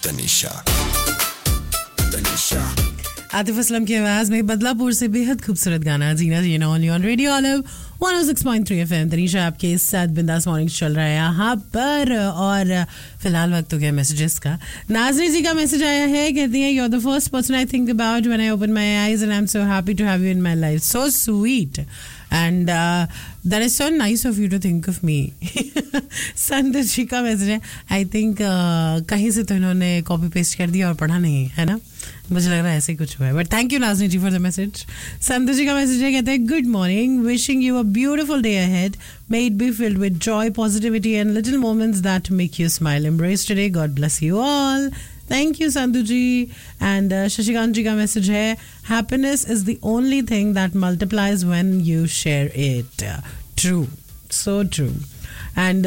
तनिषा आतिफ असलम की आवाज में बदलापुर से बेहद खूबसूरत गाना जीना जीना only on radio olive 106.3 FM. Tanisha आपके साथ बिंदास मॉर्निंग चल रहा है यहाँ पर। और फिलहाल वक्त हो गया मैसेजेस का। नाज़री जी का मैसेज आया है, कहती हैं you are the first person I think about when I open my eyes and I am so happy to have you in my life, so sweet and that is so nice of you to think of me. संत जी का message है, I think कहीं से तो इन्होंने copy paste कर दिया और पढ़ा नहीं है ना, मुझे लग रहा है ऐसे ही कुछ हुआ है, but thank you नाज़नी ji for the message. संत जी का मैसेज है, कहते हैं good morning, wishing you a beautiful day ahead, may it be filled with Joy, positivity and little moments that make you smile, embrace today, God bless you all. Thank you Santu ji. And Shashikant जी का message है, happiness is the only thing that multiplies when you share it. True, so true. And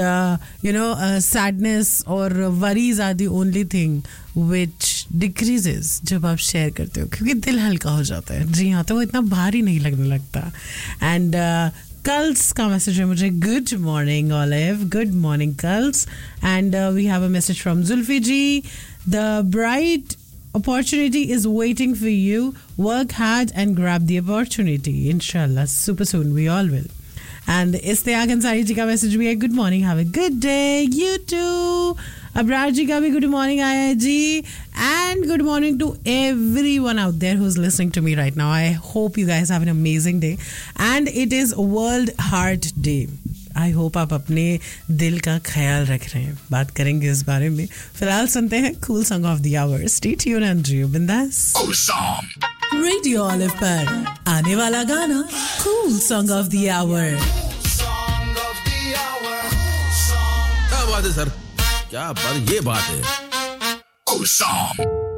sadness or worries are the only thing which decreases जब आप share करते हो, क्योंकि दिल हल्का हो जाता है। जी हाँ, तो वो इतना भारी नहीं लगने लगता। एंड कल्स का मैसेज है मुझे, good morning olive, good morning calls. And we have a message from Zulfi ji, the bright opportunity is waiting for you, work hard and grab the opportunity, inshallah super soon we all will. And इस्तेयाक Ansari ji का message भी है, good morning, have a good day, you to. Abrar जी का भी good morning आया है जी। And good morning to everyone out there who's listening to me right now. I hope you guys have an amazing day. And it is World Heart Day. I hope आप अपने दिल का ख्याल रख रहे हैं। बात करेंगे इस बारे में। फिलहाल सुनते हैं cool song of the our. Stay tune and जियो बिंदास। रेडियो ऑलिव पर आने वाला गाना cool song of the our. क्या बात है सर, क्या बात, ये बात है।